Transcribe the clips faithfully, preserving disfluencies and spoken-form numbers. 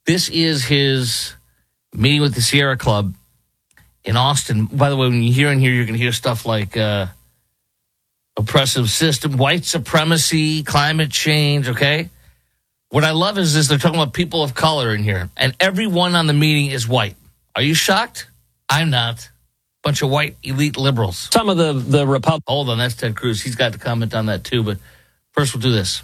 This is his meeting with the Sierra Club in Austin. By the way, when you hear in here, you're going to hear stuff like uh, oppressive system, white supremacy, climate change, okay? What I love is this, they're talking about people of color in here, and everyone on the meeting is white. Are you shocked? I'm not. Bunch of white elite liberals. Some of the, the Republicans. Hold on, that's Ted Cruz. He's got to comment on that too, but first we'll do this.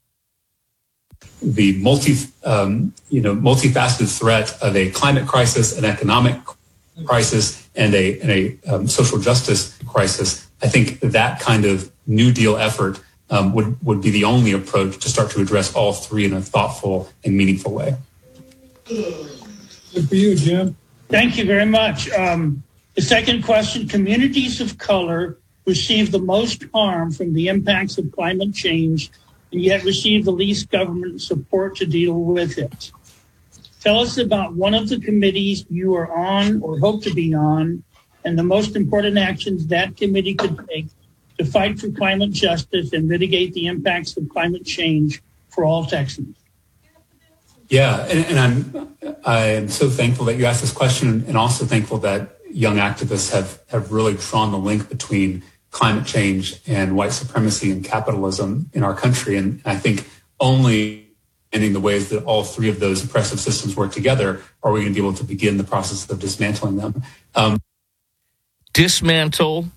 The multi, um, you know, multifaceted threat of a climate crisis, an economic crisis, and a, and a um, social justice crisis. I think that kind of New Deal effort um, would, would be the only approach to start to address all three in a thoughtful and meaningful way. Good for you, Jim. Thank you very much. Um, the second question, communities of color receive the most harm from the impacts of climate change and yet receive the least government support to deal with it. Tell us about one of the committees you are on or hope to be on and the most important actions that committee could take to fight for climate justice and mitigate the impacts of climate change for all Texans. Yeah, and, and I'm I am so thankful that you asked this question, and also thankful that young activists have, have really drawn the link between climate change and white supremacy and capitalism in our country. And I think only in the ways that all three of those oppressive systems work together are we going to be able to begin the process of dismantling them. Um, Dismantle.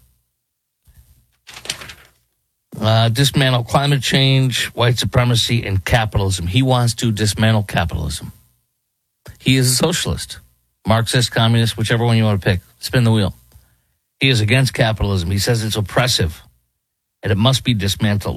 Uh, dismantle climate change, white supremacy, and capitalism. He wants to dismantle capitalism. He is a socialist, Marxist, communist, whichever one you want to pick. Spin the wheel. He is against capitalism. He says it's oppressive, and it must be dismantled.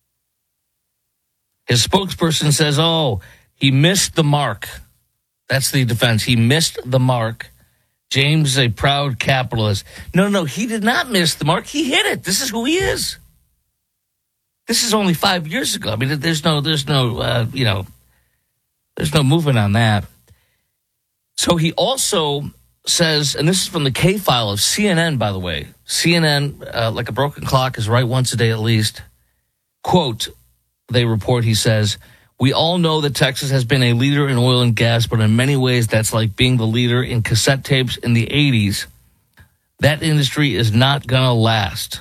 His spokesperson says, oh, he missed the mark. That's the defense. He missed the mark. James is a proud capitalist. No, no, he did not miss the mark. He hit it. This is who he is. This is only five years ago. I mean, there's no, there's no, uh, you know, there's no movement on that. So he also says, and this is from the K file of C N N, by the way. C N N, uh, like a broken clock, is right once a day at least. Quote, they report, he says, we all know that Texas has been a leader in oil and gas, but in many ways that's like being the leader in cassette tapes in the eighties. That industry is not going to last.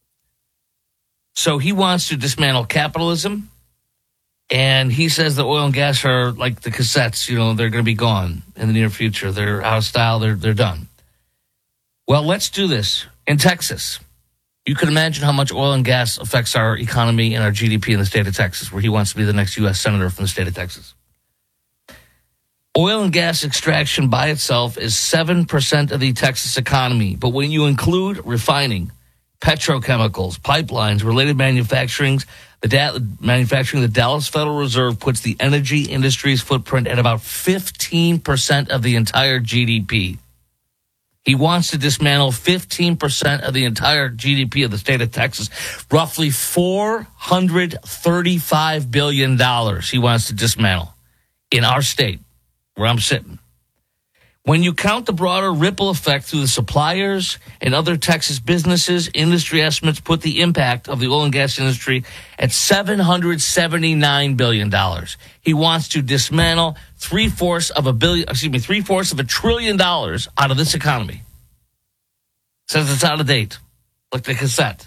So he wants to dismantle capitalism, and he says that oil and gas are like the cassettes. You know, they're going to be gone in the near future. They're out of style. They're, they're done. Well, let's do this. In Texas, you can imagine how much oil and gas affects our economy and our G D P in the state of Texas, where he wants to be the next U S senator from the state of Texas. Oil and gas extraction by itself is seven percent of the Texas economy, but when you include refining, petrochemicals, pipelines, related manufacturing, the da- manufacturing, the Dallas Federal Reserve puts the energy industry's footprint at about fifteen percent of the entire G D P. He wants to dismantle fifteen percent of the entire G D P of the state of Texas, roughly four hundred thirty-five billion dollars he wants to dismantle in our state, where I'm sitting. When you count the broader ripple effect through the suppliers and other Texas businesses, industry estimates put the impact of the oil and gas industry at seven hundred seventy-nine billion dollars. He wants to dismantle three-fourths of a billion, excuse me, three-fourths of a trillion dollars out of this economy. Says it's out of date, like the cassette.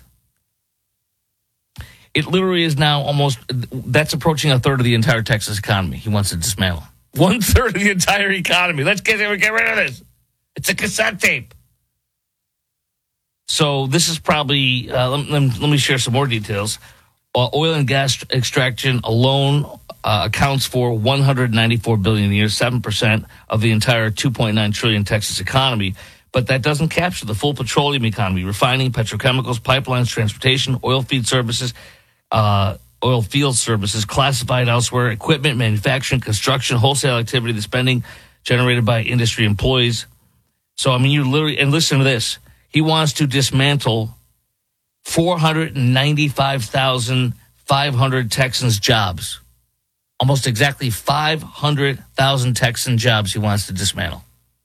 It literally is now almost, that's approaching a third of the entire Texas economy. He wants to dismantle. One third of the entire economy. Let's get get rid of this. It's a cassette tape. So this is probably, uh, let, let, let me share some more details. Uh, oil and gas extraction alone uh, accounts for one hundred ninety-four billion dollars a year, seven percent of the entire two point nine trillion dollars Texas economy. But that doesn't capture the full petroleum economy, refining, petrochemicals, pipelines, transportation, oil feed services, uh, oil field services, classified elsewhere, equipment, manufacturing, construction, wholesale activity, the spending generated by industry employees. So, I mean, you literally, and listen to this. He wants to dismantle four hundred ninety-five thousand five hundred Texans' jobs. Almost exactly five hundred thousand Texan jobs he wants to dismantle.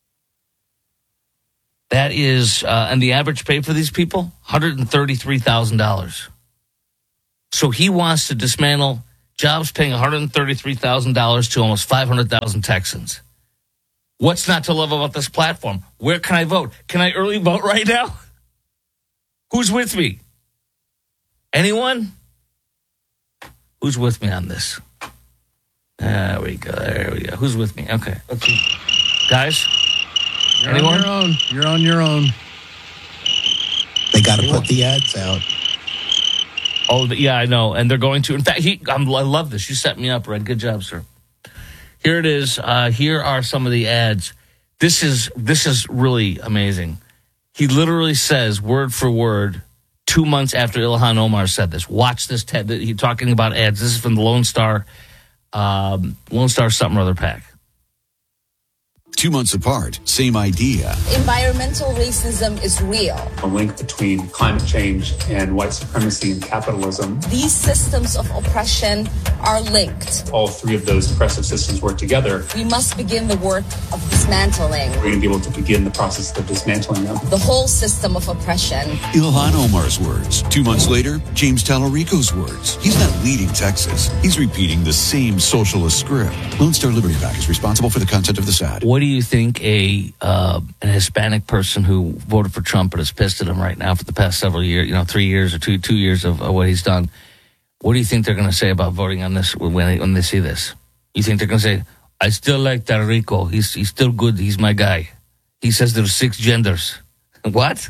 That is, uh, and the average pay for these people, one hundred thirty-three thousand dollars. So he wants to dismantle Jobs paying one hundred thirty-three thousand dollars to almost five hundred thousand Texans. What's not to love about this platform? Where can I vote? Can I early vote right now? Who's with me? Anyone? Who's with me on this? There we go. There we go. Who's with me? Okay. Let's see. Guys? You're anyone? on your own. You're on your own. They got to put the ads out. Oh, yeah, I know. And they're going to. In fact, he, I'm, I love this. You set me up, Red. Good job, sir. Here it is. Uh, here are some of the ads. This is this is really amazing. He literally says, word for word, two months after Ilhan Omar said this. Watch this. Te- he's talking about ads. This is from the Lone Star, um, Lone Star something or other pack. Two months apart, same idea. Environmental racism is real. A link between climate change and white supremacy and capitalism. These systems of oppression are linked. All three of those oppressive systems work together. We must begin the work of dismantling. We're going to be able to begin the process of dismantling them. The whole system of oppression. Ilhan Omar's words. Two months later, James Tallarico's words. He's not leading Texas. He's repeating the same socialist script. Lone Star Liberty PAC is responsible for the content of this ad. What do you think a uh, an Hispanic person who voted for Trump but is pissed at him right now for the past several years, you know, three years or two two years of, of what he's done, what do you think they're going to say about voting on this when they, when they see this? You think they're going to say, I still like Tallarico. He's, he's still good. He's my guy. He says there's six genders. What?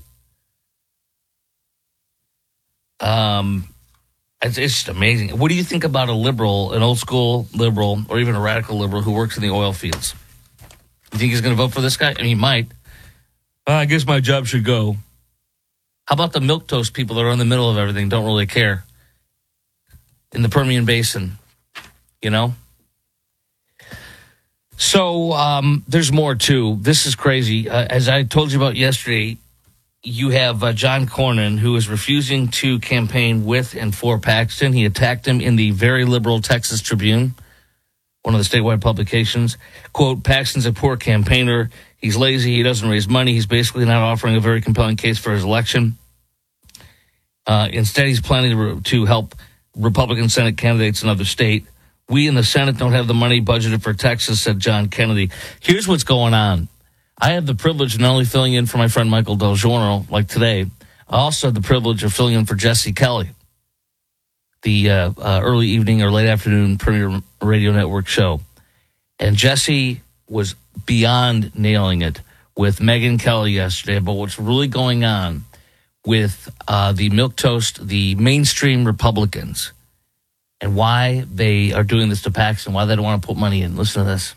Um, it's, it's just amazing. What do you think about a liberal, an old school liberal, or even a radical liberal who works in the oil fields? You think he's going to vote for this guy? I mean, he might. Uh, I guess my job should go. How about the milquetoast people that are in the middle of everything, don't really care? In the Permian Basin, you know? So um, there's more, too. This is crazy. Uh, as I told you about yesterday, you have uh, John Cornyn, who is refusing to campaign with and for Paxton. He attacked him in the very liberal Texas Tribune, one of the statewide publications. Quote, Paxton's a poor campaigner. He's lazy. He doesn't raise money. He's basically not offering a very compelling case for his election. Uh, instead, he's planning to, to help Republican Senate candidates in other state. We in the Senate don't have the money budgeted for Texas, said John Kennedy. Here's what's going on. I have the privilege of not only filling in for my friend Michael Del Giorno, like today, I also have the privilege of filling in for Jesse Kelly, the uh, uh, early evening or late afternoon Premier Radio Network show. And Jesse was beyond nailing it with Megyn Kelly yesterday about what's really going on with uh, the milquetoast, the mainstream Republicans, and why they are doing this to Paxton, why they don't want to put money in. Listen to this.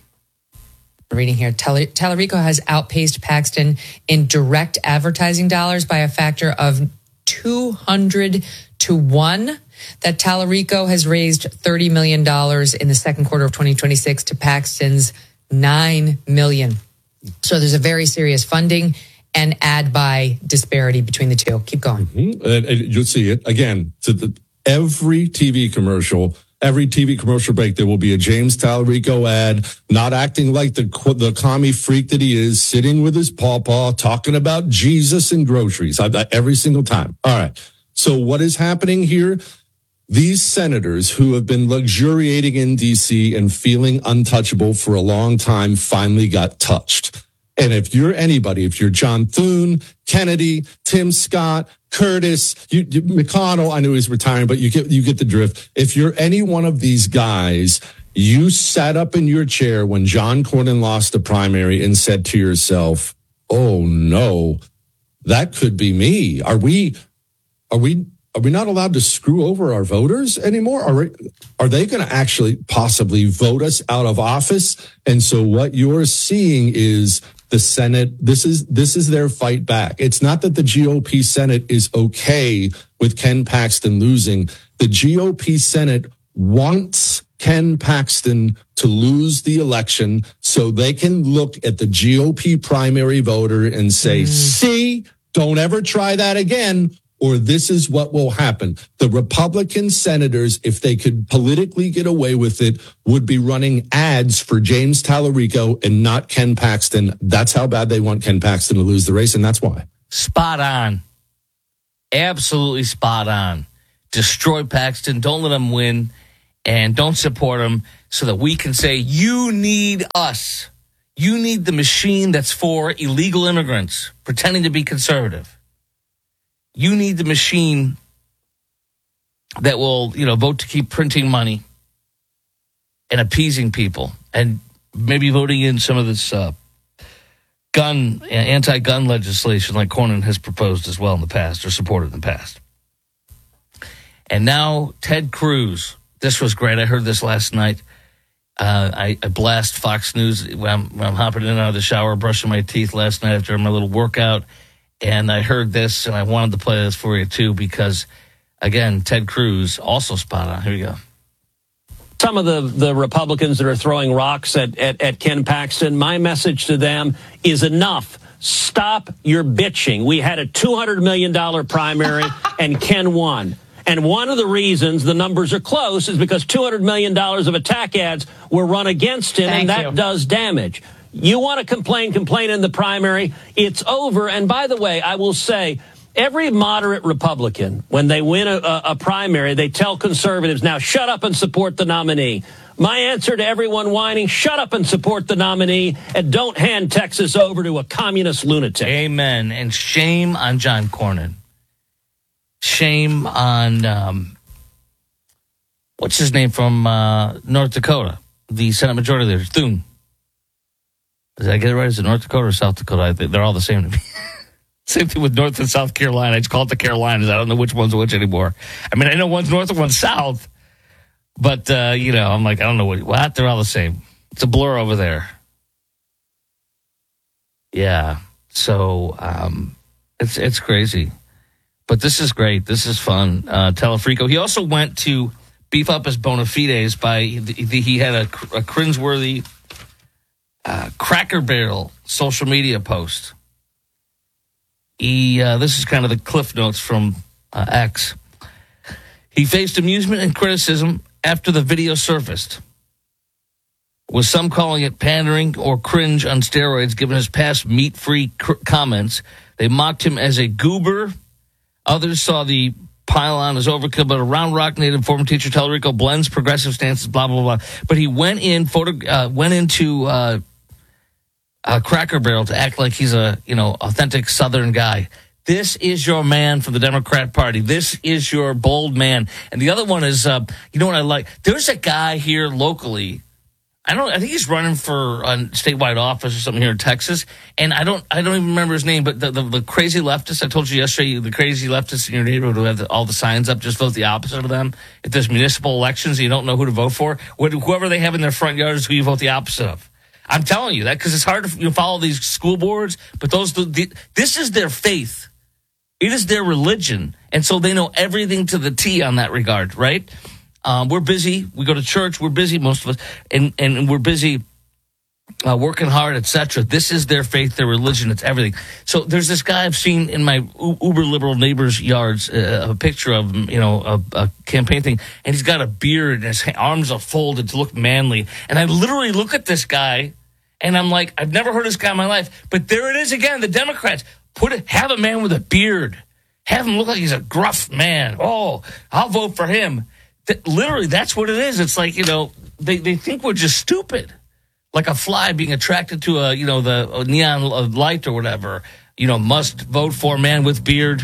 Reading here, Tal- Tallarico has outpaced Paxton in direct advertising dollars by a factor of two hundred to one. That Tallarico has raised thirty million dollars in the second quarter of twenty twenty-six to Paxton's nine million dollars. So there's a very serious funding and ad buy disparity between the two. Keep going. Mm-hmm. And, and you'll see it again. To the, every T V commercial, every T V commercial break, there will be a James Tallarico ad, not acting like the the commie freak that he is, sitting with his pawpaw, talking about Jesus and groceries. I, I, every single time. All right. So what is happening here? These senators who have been luxuriating in D C and feeling untouchable for a long time finally got touched. And if you're anybody, if you're John Thune, Kennedy, Tim Scott, Curtis, you, you, McConnell, I knew he's retiring, but you get you get the drift. If you're any one of these guys, you sat up in your chair when John Cornyn lost the primary and said to yourself, "Oh no, that could be me." Are we? Are we? Are we not allowed to screw over our voters anymore? Are, we, are they going to actually possibly vote us out of office? And so what you're seeing is the Senate. This is this is their fight back. It's not that the G O P Senate is okay with Ken Paxton losing. The G O P Senate wants Ken Paxton to lose the election so they can look at the G O P primary voter and say, mm. see, don't ever try that again. Or this is what will happen. The Republican senators, if they could politically get away with it, would be running ads for James Tallarico and not Ken Paxton. That's how bad they want Ken Paxton to lose the race, and that's why. Spot on. Absolutely spot on. Destroy Paxton. Don't let him win. and don't support them so that we can say, you need us. You need the machine that's for illegal immigrants pretending to be conservative. You need the machine that will, you know, vote to keep printing money and appeasing people and maybe voting in some of this uh, gun, anti-gun legislation like Cornyn has proposed as well in the past or supported in the past. And now Ted Cruz. This was great. I heard this last night. Uh, I, I blast Fox News when I'm, when I'm hopping in and out of the shower, brushing my teeth last night after my little workout. And I heard this, and I wanted to play this for you, too, because, again, Ted Cruz, also spot on. Here you go. Some of the, the Republicans that are throwing rocks at, at, at Ken Paxton, my message to them is enough. Stop your bitching. We had a two hundred million dollars primary, and Ken won. And one of the reasons the numbers are close is because two hundred million dollars of attack ads were run against him, Thank and that you. does damage. You want to complain, complain in the primary. It's over. And by the way, I will say, every moderate Republican, when they win a, a, a primary, they tell conservatives, now shut up and support the nominee. My answer to everyone whining, shut up and support the nominee, and don't hand Texas over to a communist lunatic. Amen. And shame on John Cornyn. Shame on, um, what's his name from uh, North Dakota, the Senate Majority Leader, Thune. Did I get it right? Is it North Dakota or South Dakota? I think they're all the same to me. Same thing with North and South Carolina. I just call it the Carolinas. I don't know which one's which anymore. I mean, I know one's North and one's South, but, uh, you know, I'm like, I don't know what, what? They're all the same. It's a blur over there. Yeah. So um, it's it's crazy. But this is great. This is fun. Uh, Telefrico. He also went to beef up his bona fides by, he had a, a cringeworthy uh, Cracker Barrel social media post. He, uh, this is kind of the cliff notes from uh, X. He faced amusement and criticism after the video surfaced, with some calling it pandering or cringe on steroids given his past meat-free cr- comments. They mocked him as a goober. Others saw the pylon as overkill, but a Round Rock native former teacher Telerico blends progressive stances, blah, blah, blah. But he went in, photo, uh, went into uh, a Cracker Barrel to act like he's a, you know, authentic Southern guy. This is your man for the Democrat Party. This is your bold man. And the other one is, uh, you know what I like? There's a guy here locally. I don't. I think he's running for a statewide office or something here in Texas, and I don't. I don't even remember his name. But the, the, the crazy leftist I told you yesterday, the crazy leftists in your neighborhood who have the, all the signs up, just vote the opposite of them. If there's municipal elections, and you don't know who to vote for. Whoever they have in their front yard is who you vote the opposite of. I'm telling you that because it's hard to you know, follow these school boards, but those the, the, this is their faith. It is their religion, and so they know everything to the T on that regard, right? Um, we're busy. We go to church. We're busy, most of us, and, and we're busy uh, working hard, et cetera. This is their faith, their religion. It's everything. So there's this guy I've seen in my uber liberal neighbors' yards, uh, a picture of him, you know, a, a campaign thing, and he's got a beard and his arms are folded to look manly. And I literally look at this guy, and I'm like, I've never heard this guy in my life. But there it is again. The Democrats put it, have a man with a beard, have him look like he's a gruff man. Oh, I'll vote for him. That, literally, that's what it is. It's like, you know, they, they think we're just stupid. Like a fly being attracted to a, you know, the neon light or whatever. You know, must vote for man with beard.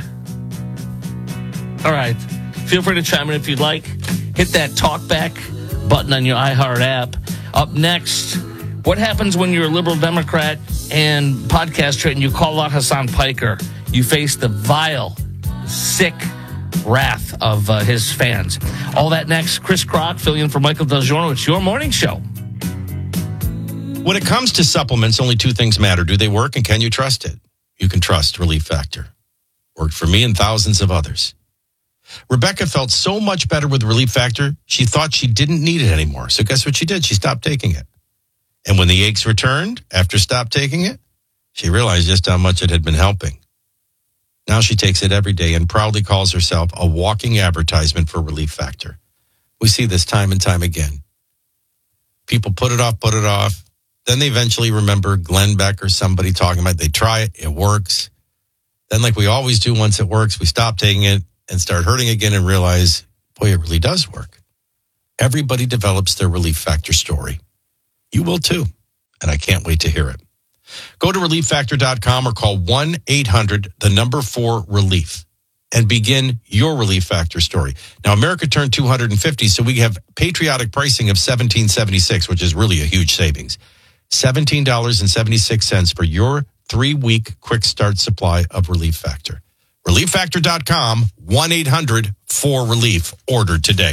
All right. Feel free to chime in if you'd like. Hit that talk back button on your iHeart app. Up next, what happens when you're a liberal Democrat and podcaster and you call out Hassan Piker? You face the vile, sick wrath of uh, his fans. All that next. Chris Crock filling in for Michael Del Giorno. It's your morning show. When it comes to supplements, only two things matter. Do they work and can you trust it? You can trust Relief Factor. Worked for me and thousands of others. Rebecca felt so much better with Relief Factor, she thought she didn't need it anymore. So guess what she did? She stopped taking it. And when the aches returned after stop taking it, she realized just how much it had been helping. Now she takes it every day and proudly calls herself a walking advertisement for Relief Factor. We see this time and time again. People put it off, put it off. Then they eventually remember Glenn Beck or somebody talking about it. They try it, it works. Then like we always do once it works, we stop taking it and start hurting again and realize, boy, it really does work. Everybody develops their Relief Factor story. You will too, and I can't wait to hear it. Go to relief factor dot com or call one eight hundred, the number four, relief, and begin your Relief Factor story. Now, America turned two hundred fifty, so we have patriotic pricing of seventeen seventy-six, which is really a huge savings. seventeen dollars and seventy-six cents for your three-week quick start supply of Relief Factor. relief factor dot com, one eight hundred, four, relief. Order today.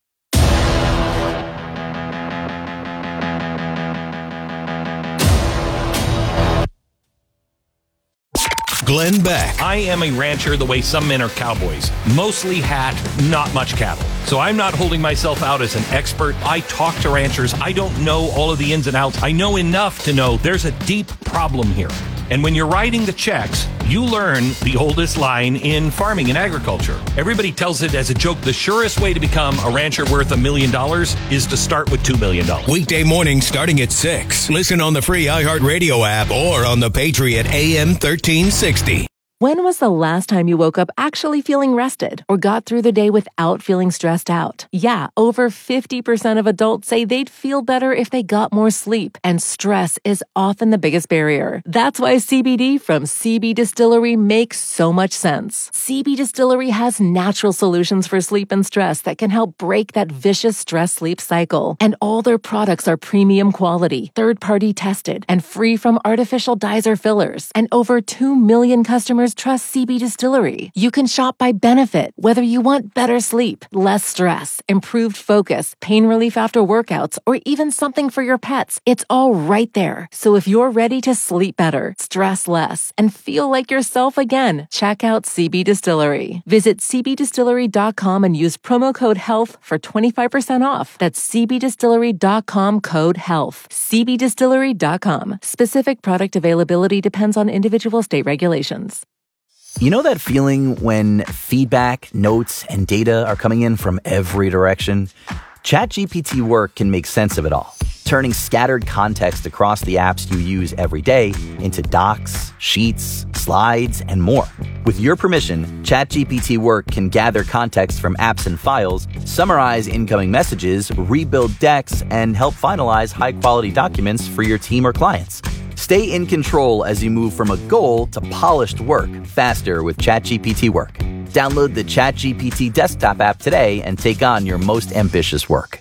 Glenn Beck. I am a rancher the way some men are cowboys. Mostly hat, not much cattle. So I'm not holding myself out as an expert. I talk to ranchers. I don't know all of the ins and outs. I know enough to know there's a deep problem here. And when you're writing the checks, you learn the oldest line in farming and agriculture. Everybody tells it as a joke. The surest way to become a rancher worth a million dollars is to start with two million dollars. Weekday mornings starting at six. Listen on the free iHeartRadio app or on the Patriot A M thirteen sixty. When was the last time you woke up actually feeling rested or got through the day without feeling stressed out? Yeah, over fifty percent of adults say they'd feel better if they got more sleep, and stress is often the biggest barrier. That's why C B D from C B Distillery makes so much sense. C B Distillery has natural solutions for sleep and stress that can help break that vicious stress-sleep cycle. And all their products are premium quality, third-party tested, and free from artificial dyes or fillers. And over two million customers trust C B Distillery. You can shop by benefit, whether you want better sleep, less stress, improved focus, pain relief after workouts, or even something for your pets. It's all right there. So if you're ready to sleep better, stress less, and feel like yourself again, check out C B Distillery. Visit c b distillery dot com and use promo code HEALTH for twenty-five percent off. That's c b distillery dot com, code HEALTH. c b distillery dot com. Specific product availability depends on individual state regulations. You know that feeling when feedback, notes, and data are coming in from every direction? ChatGPT Work can make sense of it all, turning scattered context across the apps you use every day into docs, sheets, slides, and more. With your permission, ChatGPT Work can gather context from apps and files, summarize incoming messages, rebuild decks, and help finalize high-quality documents for your team or clients. Stay in control as you move from a goal to polished work faster with ChatGPT Work. Download the ChatGPT desktop app today and take on your most ambitious work.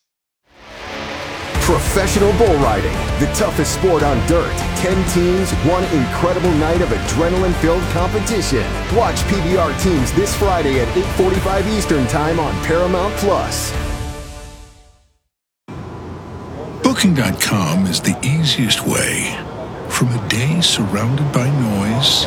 Professional bull riding, the toughest sport on dirt. Ten teams, one incredible night of adrenaline-filled competition. Watch P B R teams this Friday at eight forty-five Eastern Time on Paramount Plus. Booking dot com is the easiest way. From a day surrounded by noise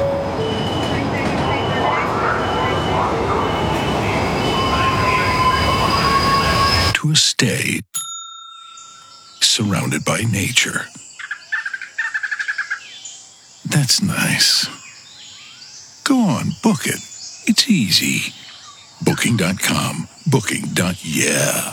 to a stay surrounded by nature. That's nice. Go on, book it. It's easy. Booking dot com. Booking. Yeah.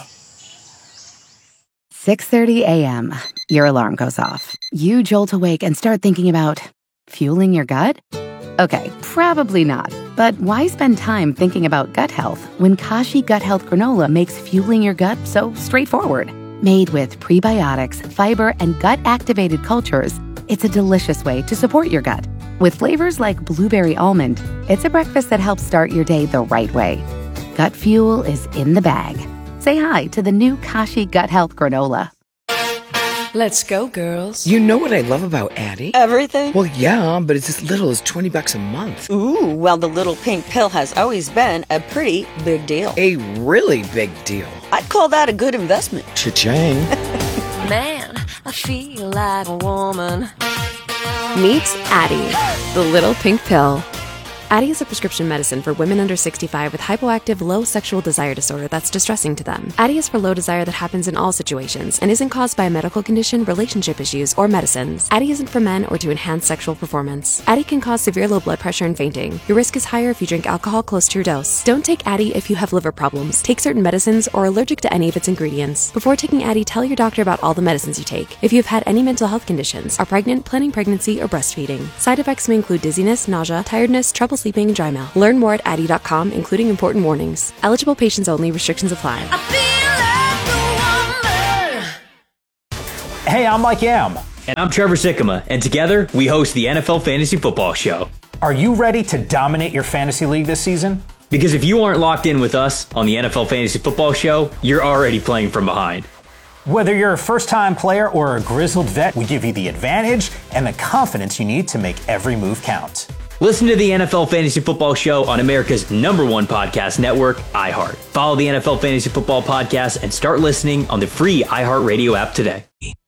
six thirty a.m. Your alarm goes off. You jolt awake and start thinking about fueling your gut? Okay, probably not. But why spend time thinking about gut health when Kashi Gut Health Granola makes fueling your gut so straightforward? Made with prebiotics, fiber, and gut-activated cultures, it's a delicious way to support your gut. With flavors like blueberry almond, it's a breakfast that helps start your day the right way. Gut fuel is in the bag. Say hi to the new Kashi Gut Health Granola. Let's go, girls. You know what I love about Addie? Everything? Well, yeah, but it's as little as twenty bucks a month. Ooh, well, the little pink pill has always been a pretty big deal. A really big deal. I'd call that a good investment. Cha-ching. Man, I feel like a woman. Meet Addie, the little pink pill. Addie is a prescription medicine for women under sixty-five with hypoactive low sexual desire disorder that's distressing to them. Addie is for low desire that happens in all situations and isn't caused by a medical condition, relationship issues, or medicines. Addie isn't for men or to enhance sexual performance. Addie can cause severe low blood pressure and fainting. Your risk is higher if you drink alcohol close to your dose. Don't take Addie if you have liver problems, take certain medicines, or are allergic to any of its ingredients. Before taking Addie, tell your doctor about all the medicines you take. If you have had any mental health conditions, are pregnant, planning pregnancy, or breastfeeding. Side effects may include dizziness, nausea, tiredness, trouble sleeping, and dry mouth. Learn more at addie dot com, including important warnings. Eligible patients only. Restrictions apply. I feel like Hey, I'm Mike Yam. And I'm Trevor Sikkema, and together we host the N F L Fantasy Football Show. Are you ready to dominate your fantasy league this season? Because if you aren't locked in with us on the N F L Fantasy Football Show, you're already playing from behind. Whether you're a first-time player or a grizzled vet, we give you the advantage and the confidence you need to make every move count. Listen to the N F L Fantasy Football Show on America's number one podcast network, iHeart. Follow the N F L Fantasy Football Podcast and start listening on the free iHeartRadio app today.